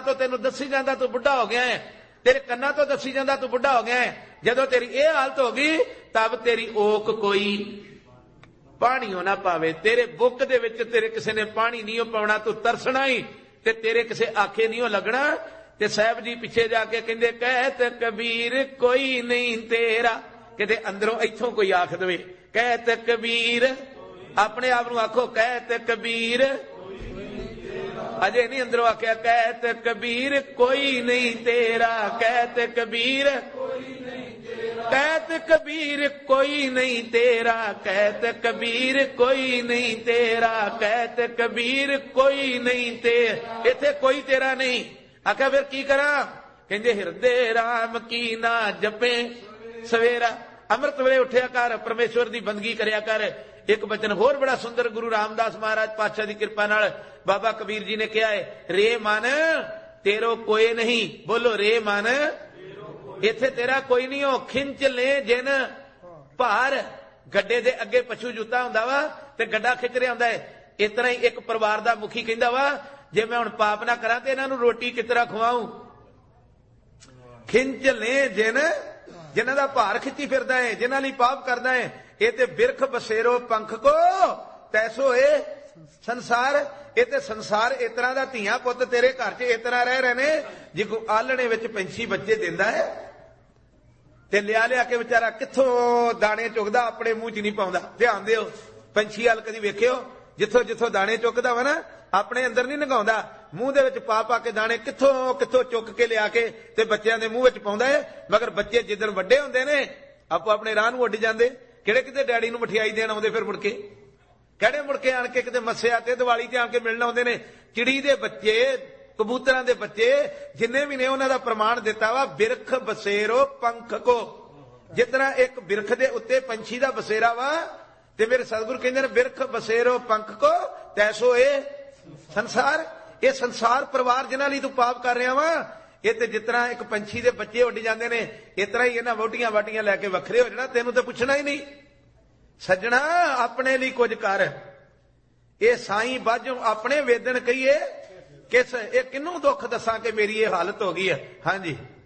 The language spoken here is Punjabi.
ਤੋਂ ਤੈਨੂੰ ਦੱਸੀ ਜਾਂਦਾ ਤੂੰ ਬੁੱਢਾ ਹੋ ਗਿਆ ਹੈ, ਤੇਰੇ ਕੰਨਾਂ ਤੋਂ ਦੱਸੀ ਜਾਂਦਾ ਤੂੰ ਬੁੱਢਾ ਹੋ ਗਿਆ ਹੈ। ਜਦੋਂ ਤੇਰੀ ਇਹ ਹਾਲਤ ਹੋ ਗਈ ਤਬ ਤੇਰੀ ਓਕ ਕੋਈ ਪਾਣੀਓ ਨਾ ਪਾਵੇ, ਤੇਰੇ ਬੁੱਕ ਦੇ ਵਿੱਚ ਤੇਰੇ ਕਿਸੇ ਨੇ ਪਾਣੀ ਨਹੀਂ ਪਾਉਣਾ, ਤੂੰ ਤਰਸਣਾ ਹੀ ਤੇ ਤੇਰੇ ਕਿਸੇ ਆਖੇ ਨਹੀਂ ਲੱਗਣਾ। ਤੇ ਸਾਹਿਬ ਜੀ ਪਿੱਛੇ ਜਾ ਕੇ ਕਹਿੰਦੇ ਕਹਿਤ ਕਬੀਰ ਕੋਈ ਨਹੀਂ ਤੇਰਾ, ਕਿਤੇ ਅੰਦਰੋਂ ਇੱਥੋਂ ਕੋਈ ਆਖ ਦੇਵੇ ਕਹਿਤ ਕਬੀਰ, ਆਪਣੇ ਆਪ ਨੂੰ ਆਖੋ ਕਹਿਤ ਕਬੀਰ, ਅਜੇ ਨਹੀਂ ਅੰਦਰੋਂ ਆਖਿਆ ਕਹਿਤ ਕਬੀਰ ਕੋਈ ਨਹੀਂ ਤੇਰਾ, ਕਹਿਤ ਕਬੀਰ ਕਹਿਤ ਕਬੀਰ ਕੋਈ ਨਹੀਂ ਤੇਰਾ, ਕਹਿਤ ਕਬੀਰ ਕੋਈ ਨਹੀਂ ਤੇਰਾ, ਕਹਿਤ ਕਬੀਰ ਕੋਈ ਨਹੀਂ ਤੇਰਾ। ਇੱਥੇ ਕੋਈ ਤੇਰਾ ਨਹੀਂ। ਆਖਿਆ ਫਿਰ ਕੀ ਕਰਾਂ? ਕਹਿੰਦੇ ਹਿਰਦੇ ਰਾਮ ਕੀ ਨਾ ਜਪੇ ਸਵੇਰਾ, ਅੰਮ੍ਰਿਤ ਵੇਲੇ ਉੱਠਿਆ ਕਰ, ਪਰਮੇਸ਼ਵਰ ਦੀ ਬੰਦਗੀ ਕਰਿਆ ਕਰ। ਇੱਕ ਬਚਨ ਹੋਰ ਬੜਾ ਸੁੰਦਰ ਗੁਰੂ ਰਾਮਦਾਸ ਮਹਾਰਾਜ ਪਾਤਸ਼ਾਹ ਦੀ ਕਿਰਪਾ ਨਾਲ ਬਾਬਾ ਕਬੀਰ ਜੀ ਨੇ ਕਿਹਾ ਹੈ, ਰੇ ਮਨ ਤੇਰੋ ਕੋਏ ਨਹੀਂ, ਬੋਲੋ ਰੇ ਮਨ ਇੱਥੇ ਤੇਰਾ ਕੋਈ ਨਹੀਂ ਹੋ। ਖਿੰਚ ਲੈ ਜਿਨ ਭਾਰ, ਗੱਡੇ ਦੇ ਅੱਗੇ ਪਸ਼ੂ ਜੁੱਤਾ ਹੁੰਦਾ ਵਾ ਤੇ ਗੱਡਾ ਖਿੱਚ ਰਿਹਾ ਹੁੰਦਾ ਹੈ। ਇਸ ਤਰ੍ਹਾਂ ਹੀ ਇੱਕ ਪਰਿਵਾਰ ਦਾ ਮੁਖੀ ਕਹਿੰਦਾ ਵਾ ਜੇ ਮੈਂ ਹੁਣ ਪਾਪ ਨਾ ਕਰਾਂ ਤੇ ਇਹਨਾਂ ਨੂੰ ਰੋਟੀ ਕਿਸ ਤਰ੍ਹਾਂ ਖਵਾਉਂ। ਖਿੰਚ ਲੈ ਜਿਨ, ਜਿਨ੍ਹਾਂ ਦਾ ਭਾਰ ਖਿੱਚੀ ਫਿਰਦਾ ਹੈ, ਜਿਨ੍ਹਾਂ ਲਈ ਪਾਪ ਕਰਦਾ ਹੈ। ਇਹ ਤੇ ਬਿਰਖ ਬਸੇਰੋ ਪੰਖ ਕੋ ਤੈਸੋ ਇਹ ਸੰਸਾਰ, ਇਹ ਤੇ ਸੰਸਾਰ ਇਸ ਤਰ੍ਹਾਂ ਦਾ ਧੀਆਂ ਪੁੱਤ ਤੇਰੇ ਘਰ 'ਚ ਇਸ ਤਰ੍ਹਾਂ ਰਹਿ ਰਹੇ ਨੇ ਜੇ ਕੋਈ ਆਲਣੇ ਵਿੱਚ ਪੰਛੀ ਬੱਚੇ ਦਿੰਦਾ ਹੈ ਤੇ ਲਿਆ ਕੇ ਵਿਚਾਰਾ ਕਿੱਥੋਂ ਦਾਣੇ ਚੁਗਦਾ ਆਪਣੇ ਮੂੰਹ 'ਚ ਨਹੀਂ ਪਾਉਂਦਾ। ਧਿਆਨ ਦਿਓ, ਪੰਛੀ ਹਾਲ ਕਦੀ ਵੇਖਿਓ? ਜਿੱਥੋਂ ਦਾਣੇ ਚੁੱਕਦਾ ਵਾ ਨਾ ਆਪਣੇ ਅੰਦਰ ਨਹੀਂ ਲੰਘਾਉਂਦਾ, ਮੂੰਹ ਦੇ ਵਿੱਚ ਪਾ ਕੇ ਦਾਣੇ ਕਿੱਥੋਂ ਚੁੱਕ ਕੇ ਲਿਆ ਕੇ ਤੇ ਬੱਚਿਆਂ ਦੇ ਮੂੰਹ ਵਿੱਚ ਪਾਉਂਦਾ ਹੈ। ਮਗਰ ਬੱਚੇ ਜਿੱਦਣ ਵੱਡੇ ਹੁੰਦੇ ਨੇ ਆਪੋ ਆਪਣੇ ਰਾਹ ਨੂੰ ਉੱਡ ਜਾਂਦੇ। ਕਿਹੜੇ ਕਿਤੇ ਡੈਡੀ ਨੂੰ ਮਠਿਆਈ ਦੇਣ ਆਉਂਦੇ, ਫਿਰ ਮੁੜ ਕੇ ਕਿਹੜੇ ਮੁੜ ਕੇ ਆਣ ਕੇ ਕਿਤੇ ਮੱਸਿਆ ਤੇ ਦੀਵਾਲੀ ਤੇ ਆਣ ਕੇ ਮਿਲਣ ਆਉਂਦੇ ਨੇ। ਚਿੜੀ ਦੇ ਬੱਚੇ, ਕਬੂਤਰਾਂ ਦੇ ਬੱਚੇ ਜਿੰਨੇ ਵੀ ਨੇ ਉਹਨਾਂ ਦਾ ਪ੍ਰਮਾਣ ਦਿੱਤਾ ਵਾ ਬਿਰਖ ਬਸੇਰੋ ਪੰਖ ਕੋ। ਜਿਸ ਤਰ੍ਹਾਂ ਇੱਕ ਬਿਰਖ ਦੇ ਉੱਤੇ ਪੰਛੀ ਦਾ ਬਸੇਰਾ ਵਾ ਤੇ ਮੇਰੇ ਸਤਿਗੁਰੂ ਕਹਿੰਦੇ ਨੇ ਬਿਰਖ ਬਸੇਰੋ ਪੰਖ ਕੋ ਤੈਸੋ ਇਹ ਸੰਸਾਰ। ਇਹ ਸੰਸਾਰ ਪਰਿਵਾਰ ਜਿਨ੍ਹਾਂ ਲਈ ਤੂੰ ਪਾਪ ਕਰ ਰਿਹਾ ਵਾ, ਇਹ ਤੇ ਜਿਸ ਤਰ੍ਹਾਂ ਇੱਕ ਪੰਛੀ ਦੇ ਬੱਚੇ ਉੱਡ ਜਾਂਦੇ ਨੇ ਇਸ ਤਰ੍ਹਾਂ ਹੀ ਇਹਨਾਂ ਵੋਟੀਆਂ ਵਾਟੀਆਂ ਲੈ ਕੇ ਵੱਖਰੇ ਹੋ ਜਾਣਾ, ਤੈਨੂੰ ਤਾਂ ਪੁੱਛਣਾ ਹੀ ਨਹੀਂ। ਸੱਜਣਾ ਆਪਣੇ ਲਈ ਕੁਝ ਕਰ, ਇਹ ਸਾਈਂ ਬਾਝੋਂ ਆਪਣੇ ਵੇਦਨ ਕਹੀਏ ਕਿਸ, ਇਹ ਕਿਹਨੂੰ ਦੁੱਖ ਦੱਸਾਂ ਕਿ ਮੇਰੀ ਇਹ ਹਾਲਤ ਹੋ ਗਈ ਹੈ। ਹਾਂਜੀ।